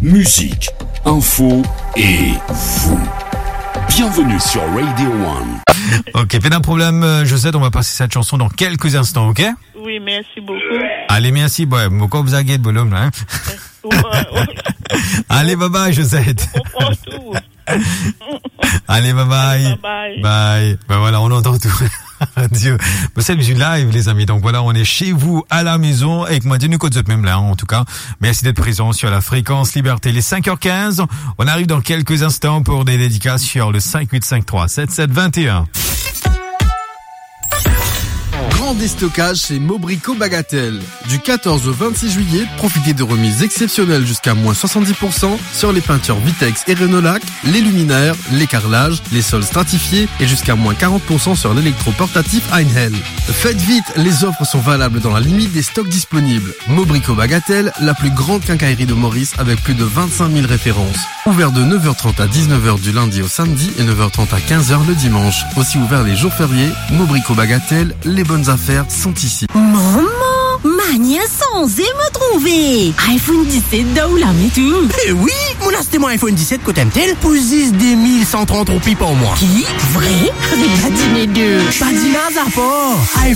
musique, info et vous. Bienvenue sur Radio One. Ok, pas d'un problème, Josette, on va passer cette chanson dans quelques instants, ok? Oui, merci beaucoup. Allez, merci, ouais, pourquoi vous avez de bonhomme, là, hein? Allez, bye bye, Josette. On comprend tout. Allez, bye bye. Bye bye. Bye. Ben voilà, on entend tout. Dieu. C'est du live, les amis. Donc voilà, on est chez vous, à la maison, avec moi, nous côté même là, en tout cas. Merci d'être présent sur la fréquence Liberté. Les 5h15. On arrive dans quelques instants pour des dédicaces sur le 5853-7721. Grand déstockage chez Mobrico Bagatelle. Du 14 au 26 juillet, profitez de remises exceptionnelles jusqu'à moins 70% sur les peintures Vitex et Renault-Lac, les luminaires, les carrelages, les sols stratifiés et jusqu'à moins 40% sur l'électroportatif Einhell. Faites vite, les offres sont valables dans la limite des stocks disponibles. Mobrico Bagatelle, la plus grande quincaillerie de Maurice avec plus de 25 000 références. Ouvert de 9h30 à 19h du lundi au samedi et 9h30 à 15h le dimanche. Aussi ouvert les jours fériés, Mobrico Bagatelle, les bonnes affaires sont ici. Maman, Mania sans me trouver. iPhone 17 là mais tout. Eh oui, mon acheté mon iPhone 17 côté MTL pour 10 des 1130 roupies par mois. Qui? Vrai? Avec pas dîner deux. Pas dîner à